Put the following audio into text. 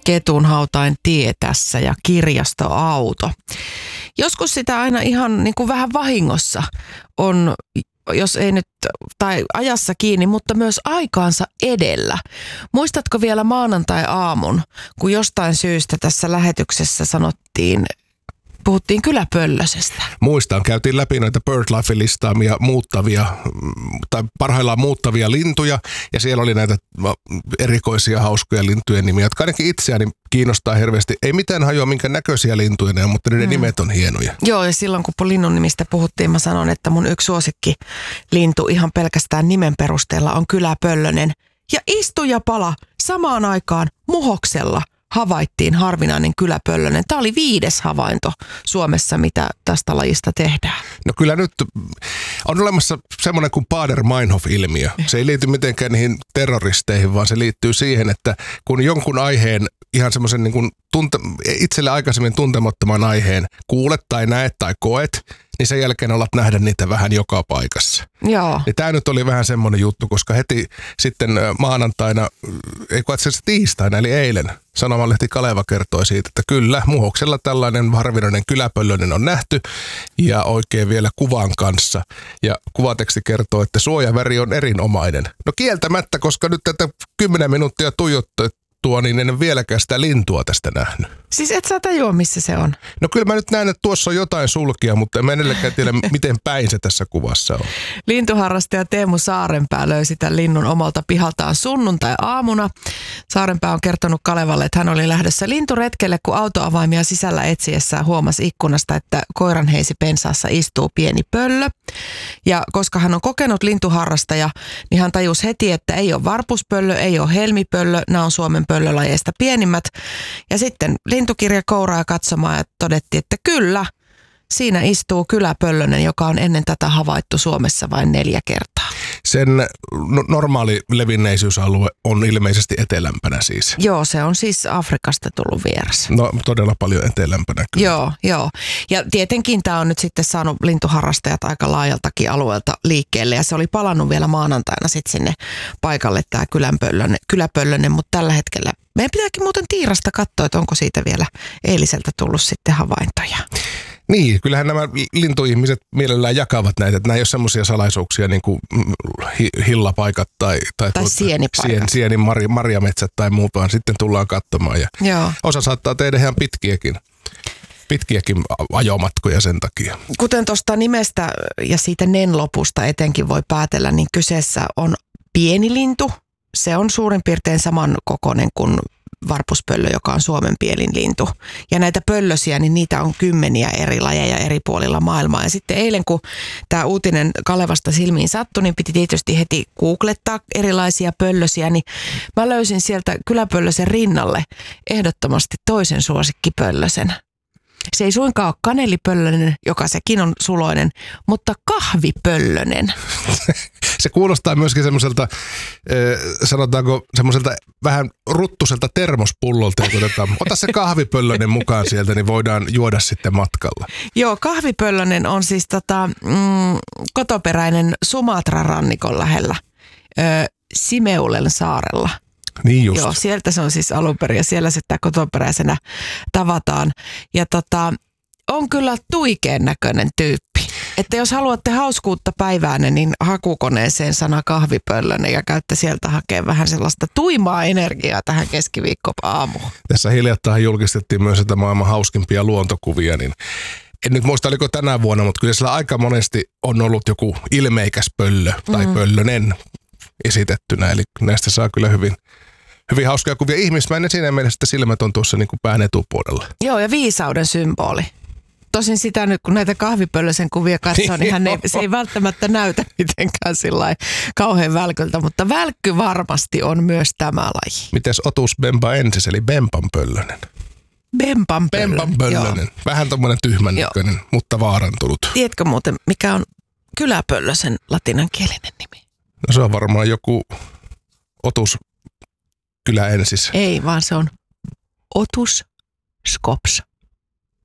Ketunhautain tie tässä ja kirjastoauto. Joskus sitä aina ihan niin kuin vähän vahingossa on, jos ei nyt, tai ajassa kiinni, mutta myös aikaansa edellä. Muistatko vielä maanantai-aamun, kun jostain syystä tässä lähetyksessä puhuttiin kyläpöllösestä? Muistan, käytiin läpi noita BirdLife listaamia tai parhaillaan muuttavia lintuja, ja siellä oli näitä erikoisia hauskoja lintujen nimiä, jotka ainakin itseäni kiinnostaa hirveästi. Ei mitään hajua, minkä näköisiä lintuja ne on, mutta ne nimet on hienoja. Joo, ja silloin kun linnun nimistä puhuttiin, mä sanon, että mun yksi suosikkilintu ihan pelkästään nimen perusteella on kyläpöllönen. Ja istu ja pala samaan aikaan Muhoksella havaittiin harvinainen kyläpöllönen. Tämä oli 5. havainto Suomessa, mitä tästä lajista tehdään. No kyllä nyt on olemassa semmoinen kuin Baader-Meinhof-ilmiö. Se ei liity mitenkään niihin terroristeihin, vaan se liittyy siihen, että kun jonkun aiheen, ihan semmoisen niin kuin itselle aikaisemmin tuntemattoman aiheen kuulet tai näet tai koet, niin sen jälkeen alat nähdä niitä vähän joka paikassa. Joo. Ja tämä nyt oli vähän semmoinen juttu, koska heti sitten maanantaina, ei kun itse tiistaina, eli eilen, Sanomalehti Kaleva kertoi siitä, että kyllä, Muhoksella tällainen harvinainen kyläpöllönen on nähty ja oikein vielä kuvan kanssa. Ja kuvateksti kertoo, että suojaväri on erinomainen. No kieltämättä, koska nyt tätä 10 minuuttia tuijottua, niin en vieläkään sitä lintua tästä nähnyt. Siis et sä tajua, missä se on? No kyllä mä nyt näen, että tuossa on jotain sulkia, mutta en mä edelleenkään tiedä, miten päin se tässä kuvassa on. Lintuharrastaja Teemu Saarenpää löysi tämän linnun omalta pihaltaan sunnuntai-aamuna. Saarenpää on kertonut Kalevalle, että hän oli lähdössä linturetkelle, kun autoavaimia sisällä etsiessään huomasi ikkunasta, että koiranheisi pensaassa istuu pieni pöllö. Ja koska hän on kokenut lintuharrastaja, niin hän tajusi heti, että ei ole varpuspöllö, ei ole helmipöllö, nämä on Suomen pöllölajeista pienimmät. Ja sitten lintukirja kouraa katsomaan ja todettiin, että kyllä, siinä istuu kyläpöllönen, joka on ennen tätä havaittu Suomessa vain 4 kertaa. Sen normaali levinneisyysalue on ilmeisesti etelämpänä siis. Joo, se on siis Afrikasta tullut vieras. No todella paljon etelämpänä kyllä. Joo. Ja tietenkin tämä on nyt sitten saanut lintuharrastajat aika laajaltakin alueelta liikkeelle ja se oli palannut vielä maanantaina sitten sinne paikalle tämä kyläpöllönen, mutta tällä hetkellä meidän pitääkin muuten Tiirasta katsoa, että onko siitä vielä eiliseltä tullut sitten havaintoja. Niin, kyllähän nämä lintuihmiset mielellään jakavat näitä, että nämä ei ole semmoisia salaisuuksia niin kuin hillapaikat tai sienipaikat. Marjametsät tai muut, vaan sitten tullaan katsomaan. Ja osa saattaa tehdä ihan pitkiäkin ajomatkoja sen takia. Kuten tuosta nimestä ja siitä nen-lopusta etenkin voi päätellä, niin kyseessä on pieni lintu. Se on suurin piirtein saman kokoinen kuin varpuspöllö, joka on Suomen pielin lintu. Ja näitä pöllösiä, niin niitä on 10 eri lajeja eri puolilla maailmaa. Ja sitten eilen, kun tämä uutinen Kalevasta silmiin sattui, niin piti tietysti heti googlettaa erilaisia pöllösiä. Niin mä löysin sieltä kyläpöllösen rinnalle ehdottomasti toisen suosikkipöllösen. Se ei suinkaan ole kanelipöllönen, joka sekin on suloinen, mutta kahvipöllönen. Se kuulostaa myöskin semmoiselta, sanotaanko semmoiselta vähän ruttuselta termospullolta. Ota se kahvipöllönen mukaan sieltä, niin voidaan juoda sitten matkalla. Joo, kahvipöllönen on siis kotoperäinen Sumatran rannikon lähellä, Simeulen saarella. Niin just. Joo, sieltä se on siis alun perin ja siellä sitä kotoperäisenä tavataan. Ja on kyllä tuikeen näköinen tyyppi. Että jos haluatte hauskuutta päiväänne, niin hakukoneeseen sana kahvipöllönen ja käytte sieltä hakea vähän sellaista tuimaa energiaa tähän keskiviikko-aamuun. Tässä hiljattain julkistettiin myös sitä maailman hauskimpia luontokuvia, niin en nyt muista, oliko tänä vuonna, mutta kyllä siellä aika monesti on ollut joku ilmeikäs pöllö tai pöllönen esitettynä. Eli näistä saa kyllä hyvin hauskaa kuvia. Ihmismäinen siinä mielessä, että silmät on tuossa niin kuin pään etupuolella. Joo, ja viisauden symboli. Tosin sitä nyt, kun näitä kahvipöllösen kuvia katsoo, niin se ei välttämättä näytä mitenkään sillai kauhean välkyltä, mutta välkky varmasti on myös tämä laji. Mites Otus bembaensis, eli bempanpöllönen? Bempanpöllönen. Vähän tommoinen tyhmän näköinen, mutta vaarantunut. Tiedätkö muuten, mikä on kyläpöllösen latinankielinen nimi? No se on varmaan joku Otus kyläensis. Ei, vaan se on Otus scops.